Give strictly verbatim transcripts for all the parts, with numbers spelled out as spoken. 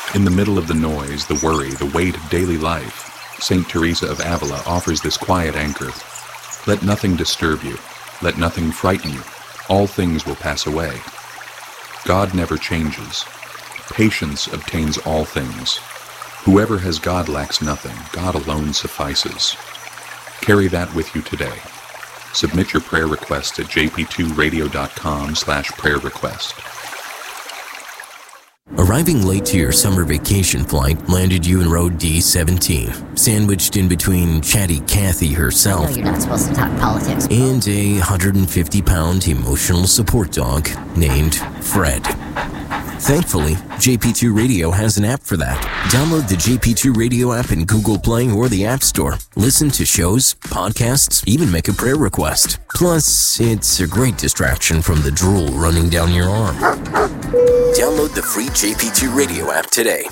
In the middle of the noise, the worry, the weight of daily life, Saint Teresa of Avila offers this quiet anchor. Let nothing disturb you. Let nothing frighten you. All things will pass away. God never changes. Patience obtains all things. Whoever has God lacks nothing. God alone suffices. Carry that with you today. Submit your prayer request at j p two radio dot com slash prayer request. Arriving late to your summer vacation flight landed you in row D seventeen, sandwiched in between chatty Kathy herself I know you're not supposed to talk politics. and a one hundred fifty pound emotional support dog named Fred. Thankfully, J P two Radio has an app for that. Download the J P two Radio app in Google Play or the App Store. Listen to shows, podcasts, even make a prayer request. Plus, it's a great distraction from the drool running down your arm. Download the free J P two Radio app today.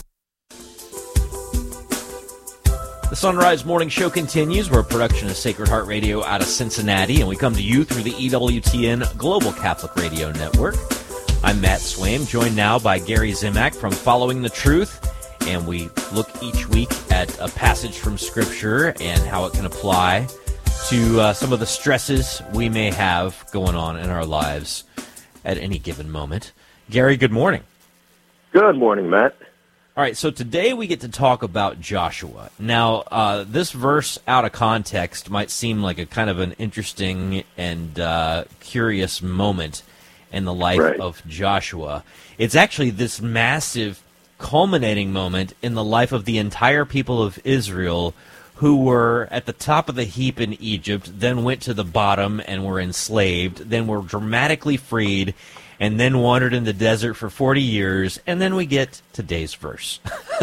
The Sunrise Morning Show continues. We're a production of Sacred Heart Radio out of Cincinnati, and we come to you through the E W T N Global Catholic Radio Network. I'm Matt Swaim, joined now by Gary Zimak from Following the Truth, and we look each week at a passage from Scripture and how it can apply to uh, some of the stresses we may have going on in our lives at any given moment. Gary, good morning. Good morning, Matt. All right, so today we get to talk about Joshua. Now, uh, this verse out of context might seem like a kind of an interesting and uh, curious moment in the life right. of Joshua. It's actually this massive culminating moment in the life of the entire people of Israel who were at the top of the heap in Egypt, then went to the bottom and were enslaved, then were dramatically freed, and then wandered in the desert for forty years, and then we get today's verse.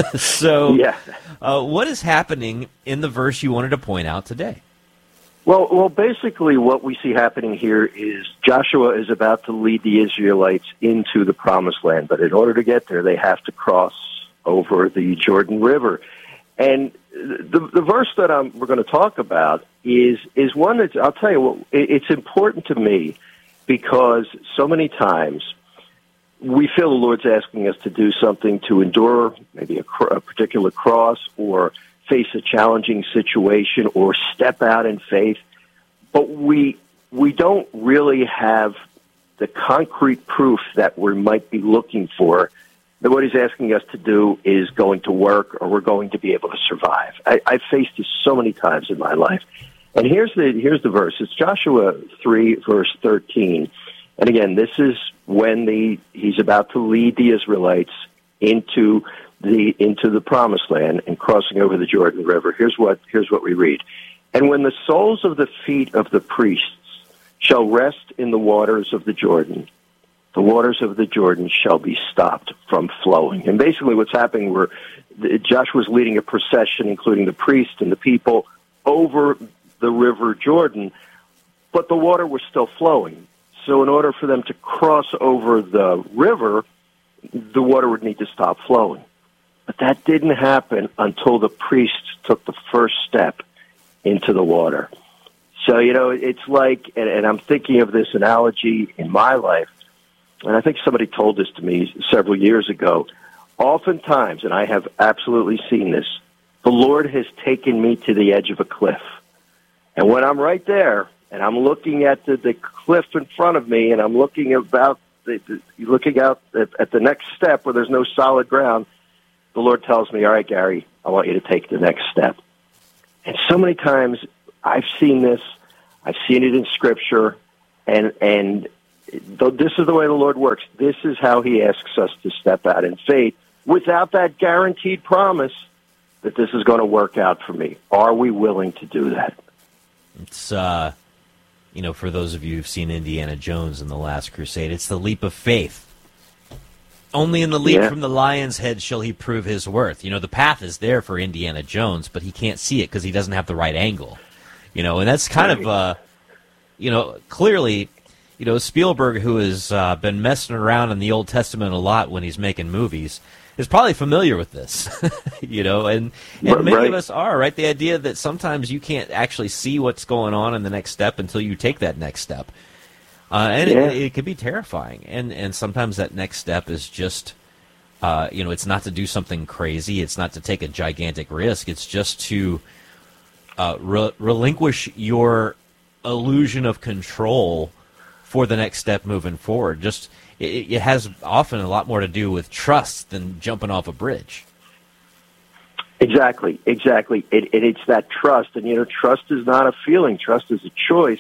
so yeah. uh, what is happening in the verse you wanted to point out today? Well, well, basically what we see happening here is Joshua is about to lead the Israelites into the Promised Land, but in order to get there, they have to cross over the Jordan River. And the, the verse that I'm, we're going to talk about is is one that, I'll tell you, what, it's important to me because so many times we feel the Lord's asking us to do something to endure maybe a, a particular cross or face a challenging situation or step out in faith, but we we don't really have the concrete proof that we might be looking for that what he's asking us to do is going to work or we're going to be able to survive. I, I've faced this so many times in my life. And here's the here's the verse. It's Joshua three, verse thirteen. And again, this is when the he's about to lead the Israelites into the into the Promised Land and crossing over the Jordan River. Here's what here's what we read. And when the soles of the feet of the priests shall rest in the waters of the Jordan, the waters of the Jordan shall be stopped from flowing. And basically what's happening, where Joshua's leading a procession, including the priests and the people, over the river Jordan, but the water was still flowing. So in order for them to cross over the river, the water would need to stop flowing. But that didn't happen until the priests took the first step into the water. So, you know, it's like, and, and I'm thinking of this analogy in my life, and I think somebody told this to me several years ago. Oftentimes, and I have absolutely seen this, the Lord has taken me to the edge of a cliff. And when I'm right there, and I'm looking at the, the cliff in front of me, and I'm looking about, the, the, looking out at, at the next step where there's no solid ground, the Lord tells me, all right, Gary, I want you to take the next step. And so many times I've seen this, I've seen it in Scripture, and and this is the way the Lord works. This is how he asks us to step out in faith without that guaranteed promise that this is going to work out for me. Are we willing to do that? It's, uh, you know, for those of you who've seen Indiana Jones in The Last Crusade, it's the leap of faith. Only in the leap yeah. from the lion's head shall he prove his worth. You know, the path is there for Indiana Jones, but he can't see it because he doesn't have the right angle. You know, and that's kind of, uh, you know, clearly, you know, Spielberg, who has uh, been messing around in the Old Testament a lot when he's making movies, is probably familiar with this, you know, and, and many right. of us are, right? The idea that sometimes you can't actually see what's going on in the next step until you take that next step. Uh, and yeah. it, it can be terrifying. And, and sometimes that next step is just Uh, you know, it's not to do something crazy. It's not to take a gigantic risk. It's just to uh, re- relinquish your illusion of control for the next step moving forward. Just it, it has often a lot more to do with trust than jumping off a bridge. Exactly, exactly. It, it, it's that trust, and you know, trust is not a feeling. Trust is a choice.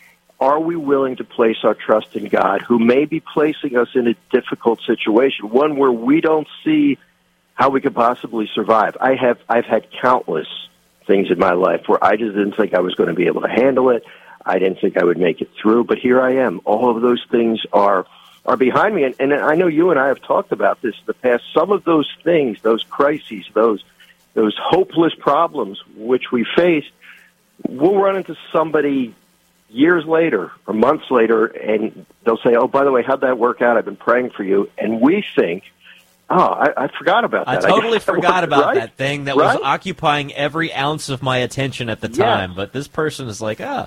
Are we willing to place our trust in God, who may be placing us in a difficult situation, one where we don't see how we could possibly survive? I have, I've had countless things in my life where I just didn't think I was going to be able to handle it. I didn't think I would make it through, but here I am. All of those things are are behind me, and, and I know you and I have talked about this in the past. Some of those things, those crises, those those hopeless problems which we faced, we'll run into somebody years later or months later, and they'll say, oh, by the way, how'd that work out? I've been praying for you. And we think, oh, I, I forgot about that. I totally I forgot about right? that thing that right? was occupying every ounce of my attention at the time. Yeah. But this person is like, ah,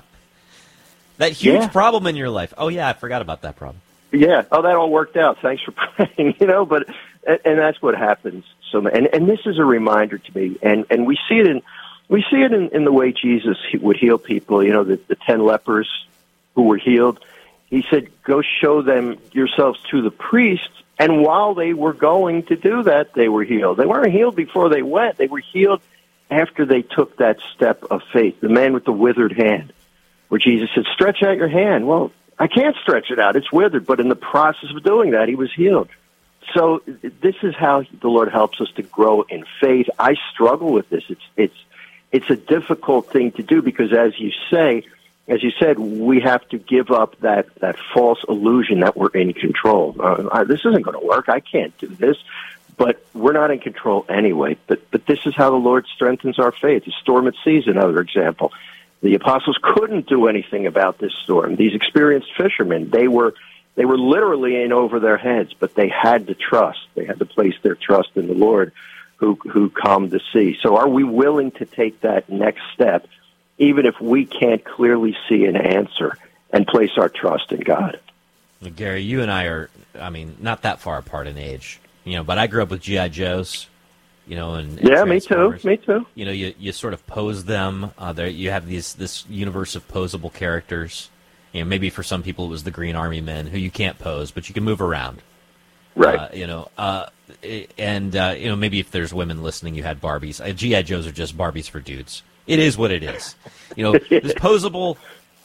that huge Yeah. problem in your life. Oh, yeah, I forgot about that problem. Yeah. Oh, that all worked out. Thanks for praying. You know, but and, and that's what happens. So, and and this is a reminder to me, and and we see it in we see it in, in the way Jesus would heal people. You know, the, the ten lepers who were healed. He said, "Go show them yourselves to the priests." And while they were going to do that, they were healed. They weren't healed before they went. They were healed after they took that step of faith. The man with the withered hand, where Jesus said, "Stretch out your hand." Well, I can't stretch it out. It's withered. But in the process of doing that, he was healed. So this is how the Lord helps us to grow in faith. I struggle with this. It's it's it's a difficult thing to do because, as you say, as you said, we have to give up that, that false illusion that we're in control. Uh, this isn't going to work. I can't do this. But we're not in control anyway. But but this is how the Lord strengthens our faith. The storm at sea is another example. The apostles couldn't do anything about this storm. These experienced fishermen, they were they were literally in over their heads, but they had to trust. They had to place their trust in the Lord who who calmed the sea. So are we willing to take that next step, even if we can't clearly see an answer, and place our trust in God? Gary, you and I are, I mean, not that far apart in age, you know, but I grew up with G I. Joes, you know, and, and yeah, me too, me too. You know, you, you sort of pose them. Uh, there, you have these this universe of posable characters. You know, maybe for some people it was the Green Army Men, who you can't pose, but you can move around. Right. Uh, you know, uh, and, uh, you know, maybe if there's women listening, you had Barbies. Uh, G I. Joes are just Barbies for dudes. It is what it is. You know, this posable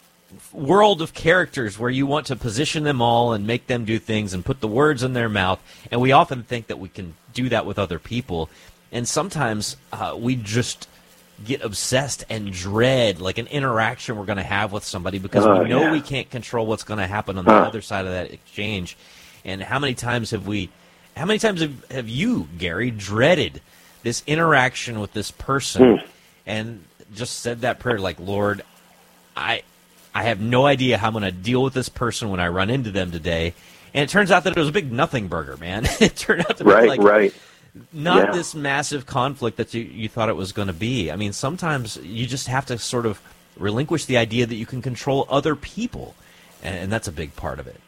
world of characters where you want to position them all and make them do things and put the words in their mouth. And we often think that we can do that with other people. And sometimes uh, we just get obsessed and dread like an interaction we're going to have with somebody because uh, we know yeah. we can't control what's going to happen on the uh. other side of that exchange. And how many times have we, how many times have, have you, Gary, dreaded this interaction with this person mm. and just said that prayer like, Lord, I I have no idea how I'm going to deal with this person when I run into them today. And it turns out that it was a big nothing burger, man. It turned out to be right, like right. not yeah. this massive conflict that you, you thought it was going to be. I mean, sometimes you just have to sort of relinquish the idea that you can control other people, and, and that's a big part of it.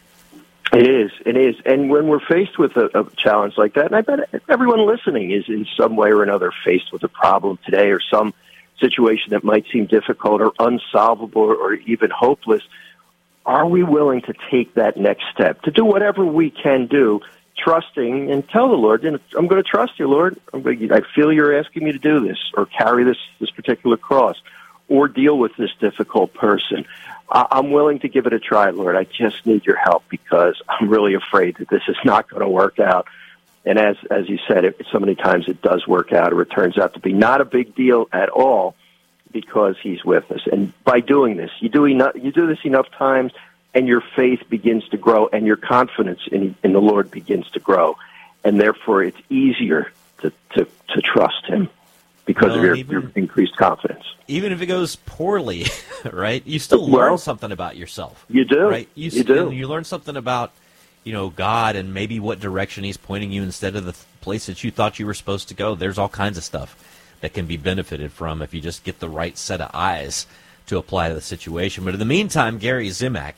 It is, it is. And when we're faced with a, a challenge like that, and I bet everyone listening is in some way or another faced with a problem today or some situation that might seem difficult or unsolvable or even hopeless, are we willing to take that next step, to do whatever we can do, trusting and tell the Lord, I'm going to trust you, Lord. I'm going to, I feel you're asking me to do this or carry this, this particular cross or deal with this difficult person. I'm willing to give it a try, Lord. I just need your help because I'm really afraid that this is not going to work out. And as as you said, it, so many times it does work out, or it turns out to be not a big deal at all because he's with us. And by doing this, you do enough, you do this enough times, and your faith begins to grow, and your confidence in in the Lord begins to grow, and therefore it's easier to to, to trust Him because well, of your, even, your increased confidence. Even if it goes poorly, right? You still well, learn something about yourself. You do, right? You, you do. You learn something about, you know, God and maybe what direction He's pointing you instead of the place that you thought you were supposed to go. There's all kinds of stuff that can be benefited from if you just get the right set of eyes to apply to the situation. But in the meantime, Gary Zimak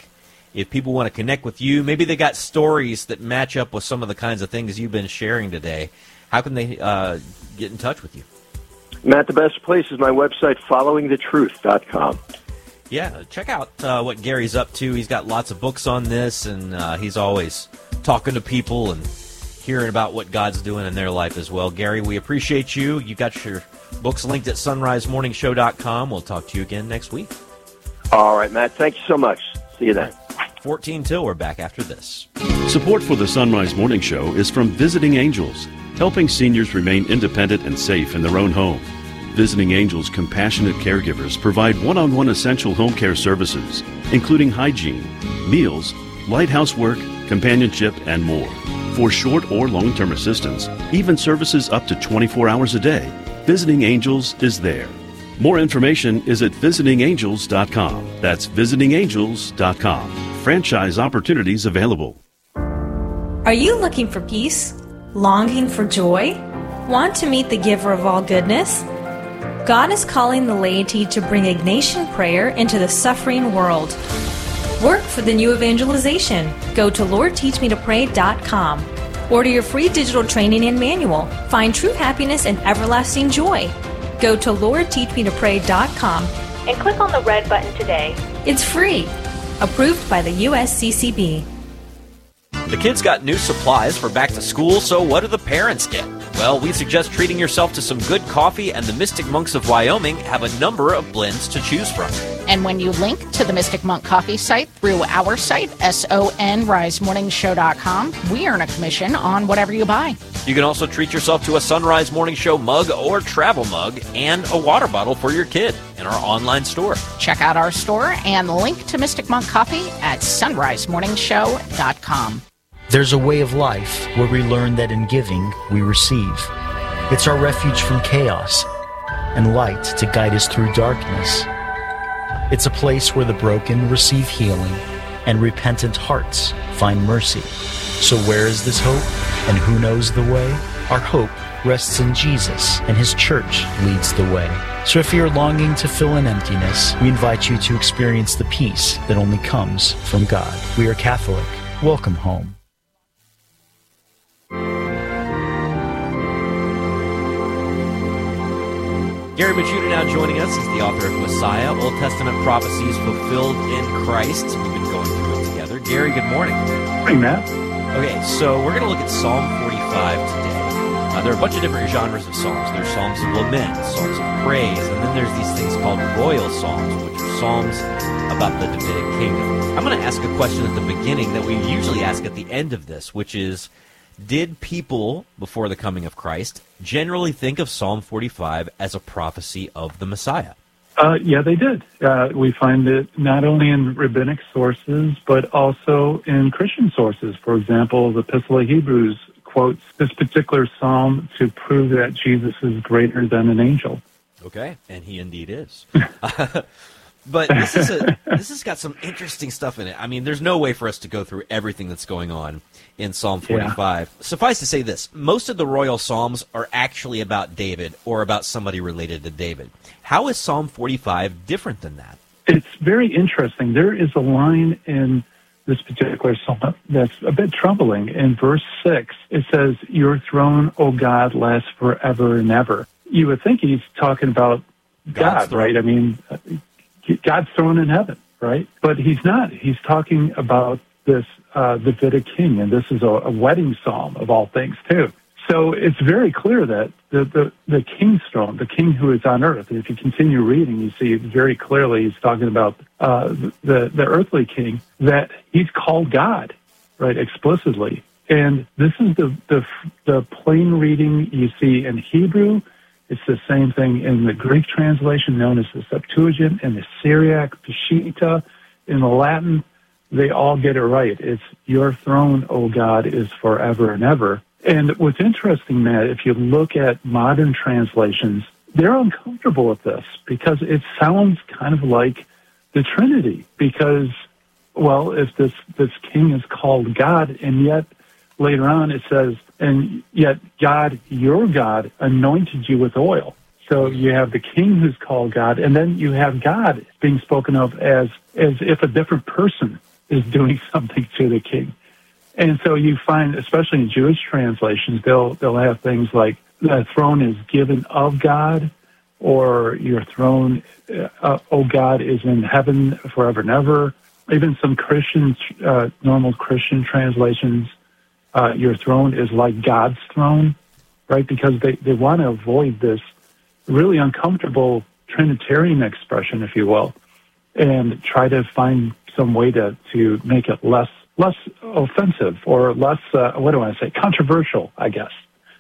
if people want to connect with you, maybe they got stories that match up with some of the kinds of things you've been sharing today, how can they uh, get in touch with you? Matt, the best place is my website, following the truth dot com. Yeah, check out uh, what Gary's up to. He's got lots of books on this, and uh, he's always talking to people and hearing about what God's doing in their life as well. Gary, we appreciate you. You got your books linked at sunrise morning show dot com. We'll talk to you again next week. All right, Matt. Thank you so much. See you then. fourteen till. We're back after this. Support for the Sunrise Morning Show is from Visiting Angels, helping seniors remain independent and safe in their own home. Visiting Angels compassionate caregivers provide one-on-one essential home care services, including hygiene, meals, light housework, companionship, and more. For short or long-term assistance, even services up to twenty-four hours a day, Visiting Angels is there. More information is at visiting angels dot com. That's visiting angels dot com. Franchise opportunities available. Are you looking for peace? Longing for joy? Want to meet the giver of all goodness? God is calling the laity to bring Ignatian prayer into the suffering world. Work for the new evangelization. Go to lord teach me to pray dot com. Order your free digital training and manual. Find true happiness and everlasting joy. Go to lord teach me to pray dot com and click on the red button today. It's free. Approved by the U S C C B. The kids got new supplies for back to school, so what do the parents get? Well, we suggest treating yourself to some good coffee, and the Mystic Monks of Wyoming have a number of blends to choose from. And when you link to the Mystic Monk Coffee site through our site, S O N rise morning show dot com, we earn a commission on whatever you buy. You can also treat yourself to a Sunrise Morning Show mug or travel mug and a water bottle for your kid in our online store. Check out our store and link to Mystic Monk Coffee at sunrise morning show dot com. There's a way of life where we learn that in giving, we receive. It's our refuge from chaos and light to guide us through darkness. It's a place where the broken receive healing and repentant hearts find mercy. So where is this hope, and who knows the way? Our hope rests in Jesus, and His church leads the way. So if you're longing to fill an emptiness, we invite you to experience the peace that only comes from God. We are Catholic. Welcome home. Gary Michuta now joining us. He's the author of Messiah, Old Testament Prophecies Fulfilled in Christ. We've been going through it together. Gary, good morning. Hey, Matt. Okay, so we're going to look at Psalm forty-five today. Uh, there are a bunch of different genres of psalms. There's psalms of lament, psalms of praise, and then there's these things called royal psalms, which are psalms about the Davidic kingdom. I'm going to ask a question at the beginning that we usually ask at the end of this, which is, did people, before the coming of Christ, generally think of Psalm forty-five as a prophecy of the Messiah? Uh, yeah, they did. Uh, we find it not only in rabbinic sources, but also in Christian sources. For example, the Epistle of Hebrews quotes this particular psalm to prove that Jesus is greater than an angel. Okay, and he indeed is. But this is a this has got some interesting stuff in it. I mean, there's no way for us to go through everything that's going on in Psalm forty-five. Yeah. Suffice to say this, most of the royal psalms are actually about David or about somebody related to David. How is Psalm forty-five different than that? It's very interesting. There is a line in this particular psalm that's a bit troubling. In verse six, it says, "Your throne, O God, lasts forever and ever." You would think he's talking about God, right? I mean, God's throne in heaven, right? But he's not. He's talking about this uh, Davidic king, and this is a, a wedding psalm of all things, too. So it's very clear that the, the, the king's throne, the king who is on earth, if you continue reading, you see very clearly he's talking about uh, the, the earthly king, that he's called God, right, explicitly. And this is the, the, the plain reading you see in Hebrew. It's the same thing in the Greek translation known as the Septuagint, and the Syriac, Peshitta, in the Latin. They all get it right. It's your throne, O God, is forever and ever. And what's interesting, Matt, if you look at modern translations, they're uncomfortable with this because it sounds kind of like the Trinity. Because, well, if this, this king is called God, and yet later on it says, and yet God, your God, anointed you with oil. So you have the king who's called God, and then you have God being spoken of as as if a different person is doing something to the king. And so you find, especially in Jewish translations, they'll they'll have things like the throne is given of God, or your throne, uh, oh God, is in heaven forever and ever. Even some Christian, uh, normal Christian translations, uh, your throne is like God's throne, right? Because they, they want to avoid this really uncomfortable Trinitarian expression, if you will, and try to find some way to, to make it less less offensive or less, uh, what do I say, controversial, I guess.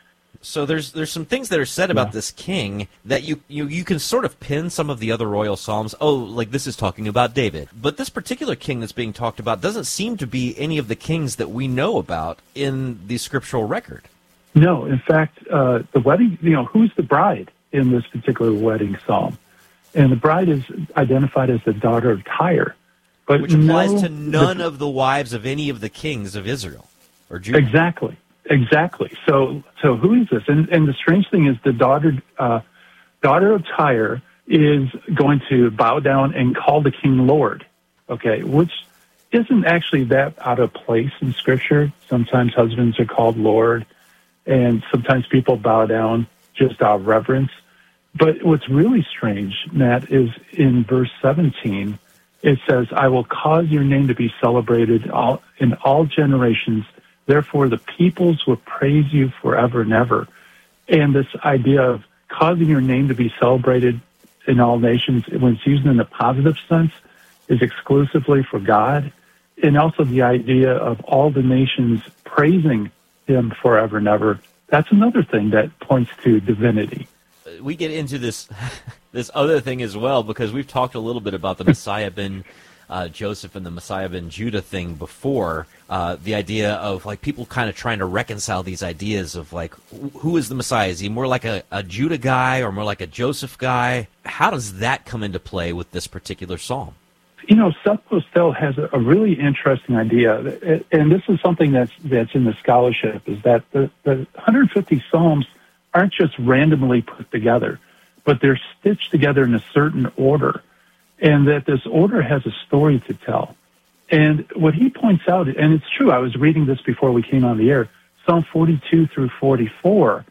So there's there's some things that are said about Yeah. this king that you, you you can sort of pin some of the other royal psalms. Oh, like this is talking about David. But this particular king that's being talked about doesn't seem to be any of the kings that we know about in the scriptural record. No, in fact, uh, the wedding, you know, who's the bride in this particular wedding psalm? And the bride is identified as the daughter of Tyre. But Which applies no, to none the, of the wives of any of the kings of Israel or Judah. Exactly. Exactly. So, so who is this? And, and the strange thing is, the daughter, uh, daughter of Tyre is going to bow down and call the king Lord. Okay, which isn't actually that out of place in Scripture. Sometimes husbands are called Lord, and sometimes people bow down just out of reverence. But what's really strange, Matt, is in verse seventeen. It says, "I will cause your name to be celebrated all, in all generations. Therefore, the peoples will praise you forever and ever." And this idea of causing your name to be celebrated in all nations, when it's used in a positive sense, is exclusively for God. And also the idea of all the nations praising him forever and ever. That's another thing that points to divinity. We get into this this other thing as well, because we've talked a little bit about the Messiah ben uh, Joseph and the Messiah ben Judah thing before. Uh, the idea of like people kind of trying to reconcile these ideas of like, who is the Messiah? Is he more like a, a Judah guy or more like a Joseph guy? How does that come into play with this particular psalm? You know, Seth Postel has a, a really interesting idea, and this is something that's that's in the scholarship, is that the, the one hundred fifty psalms aren't just randomly put together, but they're stitched together in a certain order, and that this order has a story to tell. And what he points out, and it's true, I was reading this before we came on the air, Psalm forty-two through forty-four,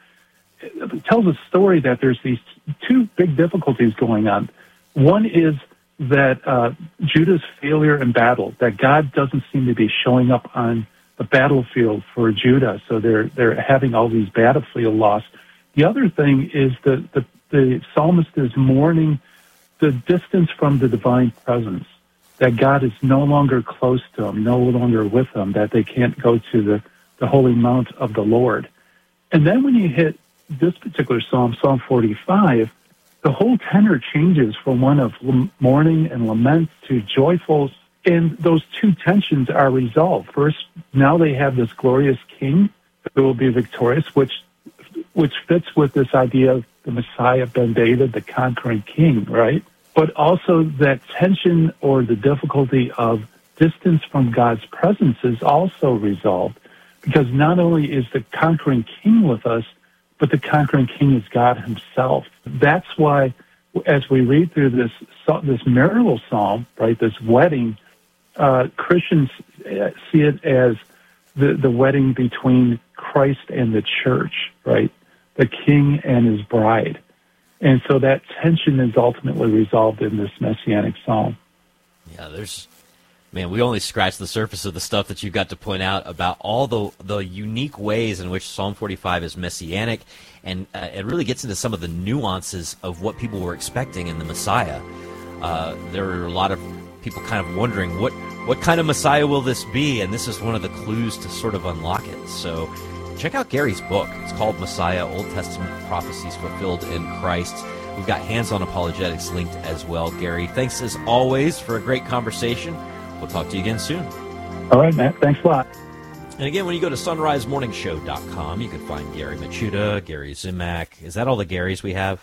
it tells a story that there's these two big difficulties going on. One is that uh, Judah's failure in battle, that God doesn't seem to be showing up on the battlefield for Judah, so they're they're having all these battlefield loss. The other thing is that the, the psalmist is mourning the distance from the divine presence, that God is no longer close to them, no longer with them, that they can't go to the, the holy mount of the Lord. And then when you hit this particular psalm, Psalm forty-five, the whole tenor changes from one of mourning and lament to joyful, and those two tensions are resolved. First, now they have this glorious king who will be victorious, which which fits with this idea of the Messiah ben David, the conquering king, right? But also that tension or the difficulty of distance from God's presence is also resolved, because not only is the conquering king with us, but the conquering king is God himself. That's why, as we read through this this marital psalm, right, this wedding, uh, Christians see it as the, the wedding between Christ and the church, right, the king and his bride. And so that tension is ultimately resolved in this messianic psalm. Yeah, there's... Man, we only scratched the surface of the stuff that you got to point out about all the the unique ways in which Psalm forty-five is messianic, and uh, it really gets into some of the nuances of what people were expecting in the Messiah. Uh, there are a lot of people kind of wondering, what, what kind of Messiah will this be? And this is one of the clues to sort of unlock it. So check out Gary's book. It's called Messiah, Old Testament Prophecies Fulfilled in Christ. We've got Hands-On Apologetics linked as well. Gary, thanks as always for a great conversation. We'll talk to you again soon. All right, Matt. Thanks a lot. And again, when you go to sunrise morning show dot com, you can find Gary Machuda, Gary Zimak. Is that all the Garys we have?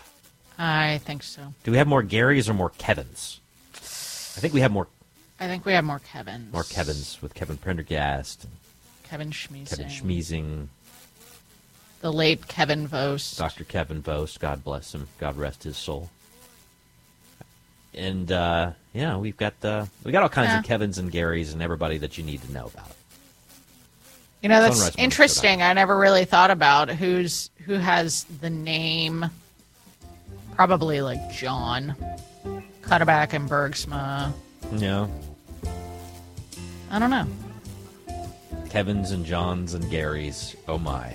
I think so. Do we have more Garys or more Kevins? I think we have more. I think we have more Kevins. More Kevins with Kevin Prendergast, Kevin Schmeezing. Kevin Schmeezing. The late Kevin Vost. Doctor Kevin Vost, God bless him. God rest his soul. and uh, yeah, we've got uh, we got all kinds Yeah. of Kevins and Garys and everybody that you need to know about. You know, that's Sunrise Morning interesting. I never really thought about who's who has the name. Probably like John Cutterback and Bergsma. Yeah, I don't know. Kevins and Johns and Garys. Oh my.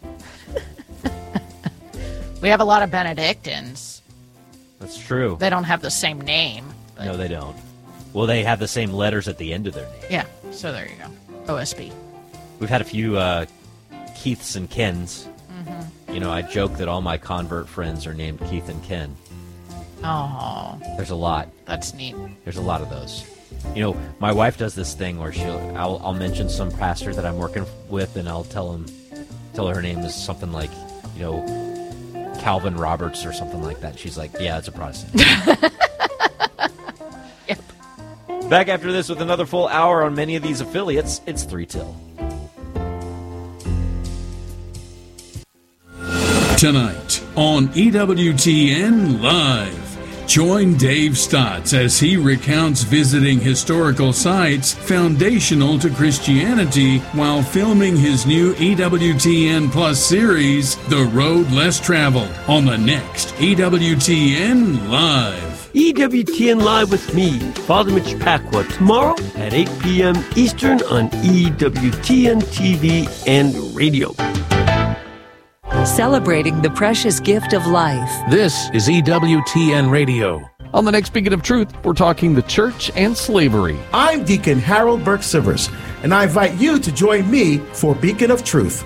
We have a lot of Benedictines. That's true. They don't have the same name. But No, they don't. Well, they have the same letters at the end of their name. yeah, so there you go. O S B. We've had a few uh, Keiths and Kens. Mm-hmm. You know, I joke that all my convert friends are named Keith and Ken. Oh, There's a lot. that's neat. There's a lot of those. You know, my wife does this thing where she'll I'll, I'll mention some pastor that I'm working with, and I'll tell him, tell her her name is something like, you know, Calvin Roberts or something like that. She's like, yeah, it's a Protestant. Yep. Back after this with another full hour on many of these affiliates. It's three till. Tonight on E W T N Live. Join Dave Stotts as he recounts visiting historical sites foundational to Christianity while filming his new E W T N Plus series, The Road Less Traveled, on the next E W T N Live. E W T N Live with me, Father Mitch Pacwa, tomorrow at eight p.m. Eastern on E W T N T V and radio. Celebrating the precious gift of life. This is E W T N Radio. On the next Beacon of Truth, we're talking the church and slavery. I'm Deacon Harold Burke Sivers, and I invite you to join me for Beacon of Truth.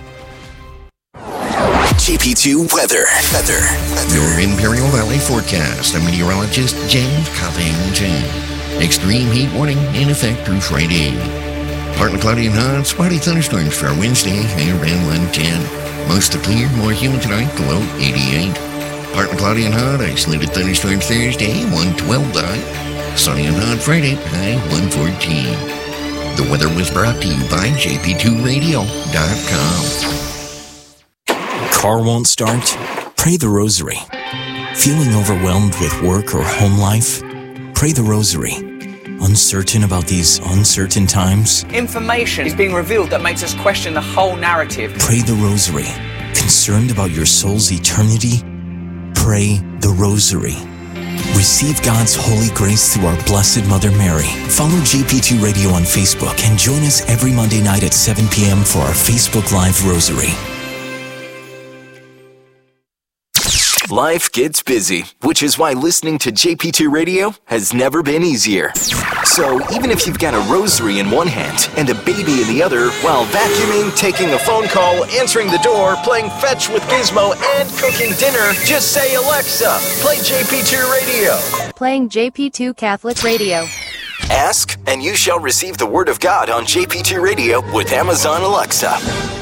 J P two weather. Weather. Your Imperial Valley forecast. I'm meteorologist James Covington. Extreme heat warning in effect through Friday. Partly cloudy and hot, spotty thunderstorms for Wednesday, high around one ten. Mostly clear, more humid tonight, low eighty-eight. Partly cloudy and hot, isolated thunderstorms Thursday, one twelve high. Sunny and hot Friday, high one fourteen. The weather was brought to you by J P two radio dot com. Car won't start? Pray the Rosary. Feeling overwhelmed with work or home life? Pray the Rosary. Uncertain about these uncertain times? Information is being revealed that makes us question the whole narrative. Pray the Rosary. Concerned about your soul's eternity? Pray the Rosary. Receive God's holy grace through our Blessed Mother Mary. Follow J P two Radio on Facebook and join us every Monday night at seven p.m. for our Facebook Live Rosary. Life gets busy, which is why listening to J P two Radio has never been easier. So even if you've got a rosary in one hand and a baby in the other, while vacuuming, taking a phone call, answering the door, playing fetch with Gizmo, and cooking dinner, just say, Alexa, play J P two Radio. Playing J P two Catholic Radio. Ask, and you shall receive the Word of God on J P two Radio with Amazon Alexa.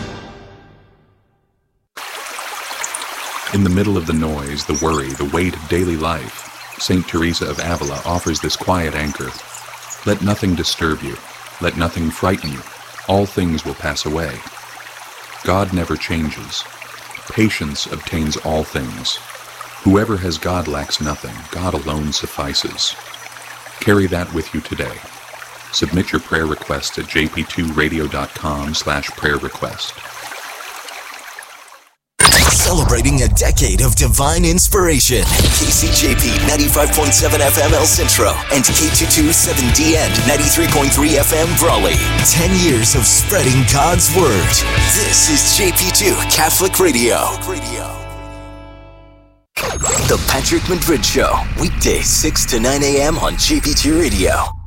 In the middle of the noise, the worry, the weight of daily life, Saint Teresa of Avila offers this quiet anchor. Let nothing disturb you. Let nothing frighten you. All things will pass away. God never changes. Patience obtains all things. Whoever has God lacks nothing. God alone suffices. Carry that with you today. Submit your prayer request at j p two radio dot com slash prayer request. Celebrating a decade of divine inspiration. K C J P ninety-five point seven F M El Centro and K two twenty-seven D N ninety-three point three F M Brawley. Ten years of spreading God's Word. This is J P two Catholic Radio. The Patrick Madrid Show. Weekdays six to nine a.m. on J P two Radio.